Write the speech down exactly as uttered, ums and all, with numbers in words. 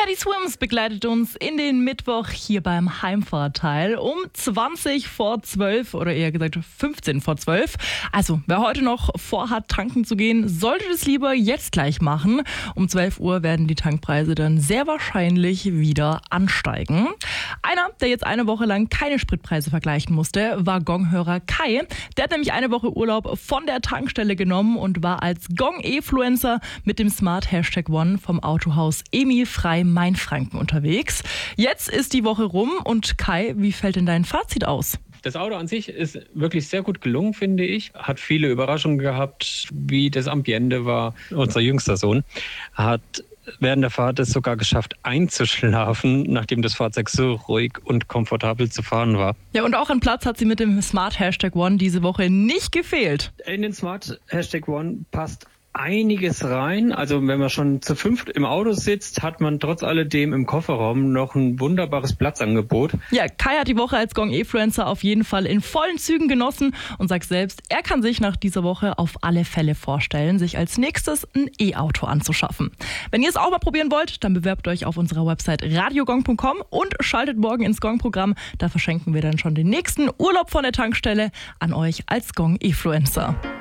Mighty Swims begleitet uns in den Mittwoch hier beim Heimfahrteil um zwanzig vor zwölf oder eher gesagt fünfzehn vor zwölf. Also wer heute noch vorhat, tanken zu gehen, sollte das lieber jetzt gleich machen. Um zwölf Uhr werden die Tankpreise dann sehr wahrscheinlich wieder ansteigen. Einer, der jetzt eine Woche lang keine Spritpreise vergleichen musste, war Gong-Hörer Kai. Der hat nämlich eine Woche Urlaub von der Tankstelle genommen und war als Gong-Efluencer mit dem Smart Hashtag One vom Autohaus Emil Frei Mainfranken unterwegs. Jetzt ist die Woche rum und Kai, wie fällt denn dein Fazit aus? Das Auto an sich ist wirklich sehr gut gelungen, finde ich. Hat viele Überraschungen gehabt, wie das Ambiente war. Unser jüngster Sohn hat während der Fahrt es sogar geschafft einzuschlafen, nachdem das Fahrzeug so ruhig und komfortabel zu fahren war. Ja, und auch an Platz hat sie mit dem Smart Hashtag One diese Woche nicht gefehlt. In den Smart Hashtag One passt einiges rein. Also wenn man schon zu fünft im Auto sitzt, hat man trotz alledem im Kofferraum noch ein wunderbares Platzangebot. Ja, Kai hat die Woche als Gong-Efluencer auf jeden Fall in vollen Zügen genossen und sagt selbst, er kann sich nach dieser Woche auf alle Fälle vorstellen, sich als nächstes ein E-Auto anzuschaffen. Wenn ihr es auch mal probieren wollt, dann bewerbt euch auf unserer Website radiogong punkt com und schaltet morgen ins Gong-Programm. Da verschenken wir dann schon den nächsten Urlaub von der Tankstelle an euch als Gong-Efluencer.